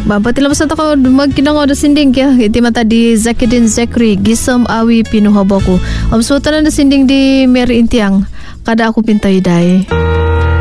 Bapatila basta ko magkinango da sinding kya iti mata di Zakidin Zakri gisam awi pinuhabako. Amsutan na sinding di Mary Intiang kada ako pintay day.